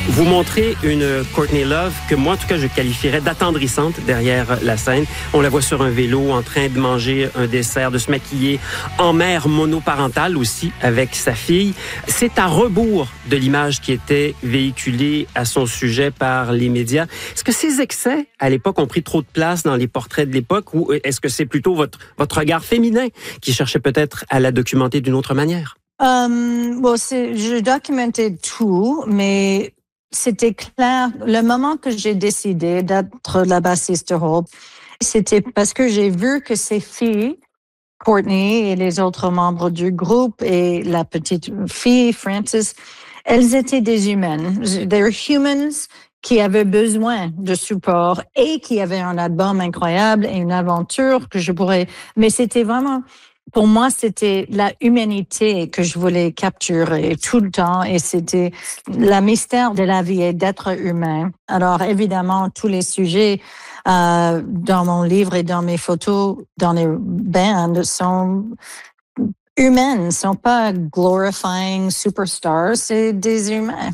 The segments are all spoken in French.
Vous montrez une Courtney Love que moi, en tout cas, je qualifierais d'attendrissante derrière la scène. On la voit sur un vélo en train de manger un dessert, de se maquiller, en mère monoparentale aussi avec sa fille. C'est à rebours de l'image qui était véhiculée à son sujet par les médias. Est-ce que ces excès, à l'époque, ont pris trop de place dans les portraits de l'époque ou est-ce que c'est plutôt votre regard féminin qui cherchait peut-être à la documenter d'une autre manière? Je documentais tout, mais c'était clair. Le moment que j'ai décidé d'être la bassiste de Hope, c'était parce que j'ai vu que ces filles, Courtney et les autres membres du groupe et la petite fille, Frances, elles étaient des humaines. They're humans qui avaient besoin de support et qui avaient un album incroyable et une aventure que je pourrais... Mais c'était vraiment... Pour moi, c'était la humanité que je voulais capturer tout le temps et c'était le mystère de la vie et d'être humain. Alors, évidemment, tous les sujets dans mon livre et dans mes photos, dans les bands, sont humaines, sont pas glorifying superstars, c'est des humains.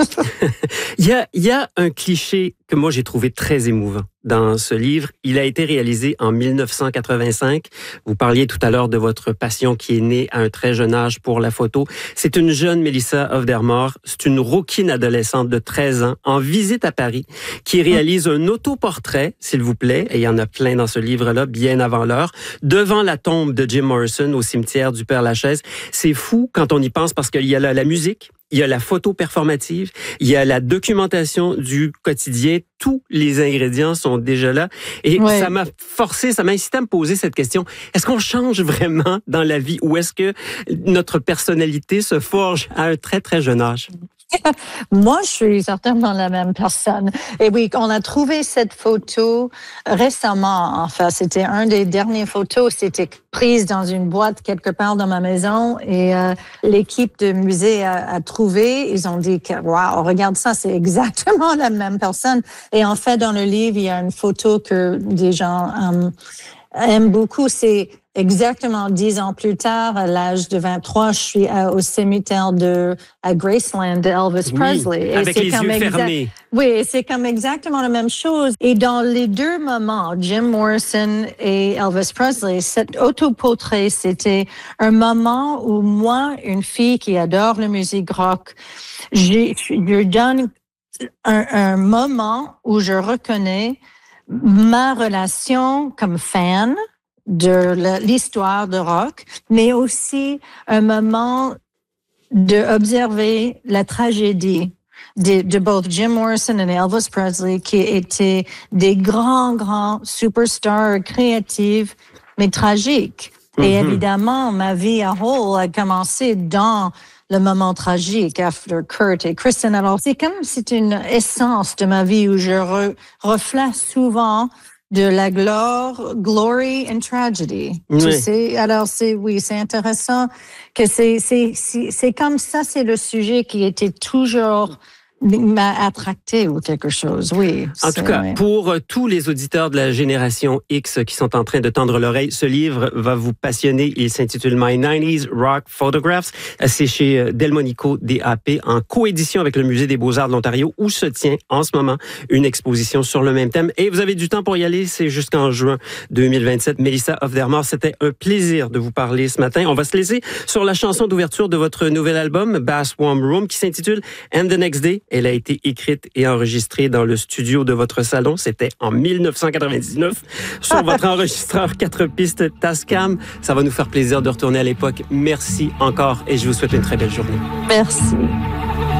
Il y a un cliché que moi j'ai trouvé très émouvant dans ce livre. Il a été réalisé en 1985. Vous parliez tout à l'heure de votre passion qui est née à un très jeune âge pour la photo. C'est une jeune Melissa of der Moor. C'est une rouquine adolescente de 13 ans en visite à Paris qui réalise un autoportrait, s'il vous plaît, et il y en a plein dans ce livre-là, bien avant l'heure, devant la tombe de Jim Morrison au cimetière du Père-Lachaise. C'est fou quand on y pense parce qu'il y a la musique, il y a la photo performative, il y a la documentation du quotidien. Tous les ingrédients sont déjà là. Et ça m'a incité à me poser cette question. Est-ce qu'on change vraiment dans la vie ou est-ce que notre personnalité se forge à un très, très jeune âge? Moi, je suis certainement la même personne. Et oui, on a trouvé cette photo récemment. Enfin, c'était un des dernières photos. C'était prise dans une boîte quelque part dans ma maison et l'équipe de musée a trouvé. Ils ont dit que, wow, regarde ça, c'est exactement la même personne. Et en fait, dans le livre, il y a une photo que des gens aiment beaucoup. C'est exactement 10 ans plus tard, à l'âge de 23, je suis au cimetière à Graceland de Elvis Presley. Et avec les yeux fermés. Oui, c'est comme exactement la même chose. Et dans les deux moments, Jim Morrison et Elvis Presley, cet autoportrait, c'était un moment où moi, une fille qui adore la musique rock, je donne un moment où je reconnais ma relation comme fan de l'histoire de rock, mais aussi un moment d'observer la tragédie de both Jim Morrison et Elvis Presley, qui étaient des grands superstars créatifs, mais tragiques. Et évidemment, ma vie à whole a commencé dans le moment tragique after Kurt et Kristen. Alors, c'est une essence de ma vie où je reflète souvent de la glory and tragedy. Oui. Tu sais, alors c'est intéressant que c'est comme ça, c'est le sujet qui était toujours m'a attracté ou quelque chose, oui. En tout cas, pour tous les auditeurs de la génération X qui sont en train de tendre l'oreille, ce livre va vous passionner. Il s'intitule My 90s Rock Photographs. C'est chez Delmonico DAP en coédition avec le Musée des Beaux-Arts de l'Ontario où se tient en ce moment une exposition sur le même thème. Et vous avez du temps pour y aller, c'est jusqu'en juin 2027. Melissa of der Moor, c'était un plaisir de vous parler ce matin. On va se laisser sur la chanson d'ouverture de votre nouvel album, Bass Warm Room, qui s'intitule And the Next Day. Elle a été écrite et enregistrée dans le studio de votre salon. C'était en 1999 sur votre enregistreur 4 pistes Tascam. Ça va nous faire plaisir de retourner à l'époque. Merci encore et je vous souhaite une très belle journée. Merci.